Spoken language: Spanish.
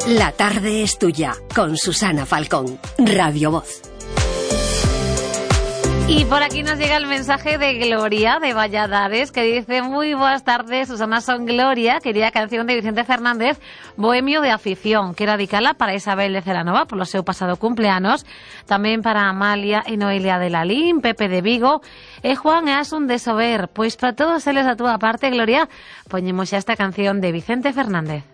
La tarde es tuya, con Susana Falcón, Radio Voz. Y por aquí nos llega el mensaje de Gloria de Valladares, que dice: muy buenas tardes, Susana, son Gloria, quería canción de Vicente Fernández, Bohemio de afición. Quiero dedicarla para Isabel de Celanova, por los seu pasado cumpleanos, tamén para Amalia e Noelia de Lalín, Pepe de Vigo, e Juan e Asun de Sober. Pois para todos eles a túa parte, Gloria, poñemos xa esta canción de Vicente Fernández.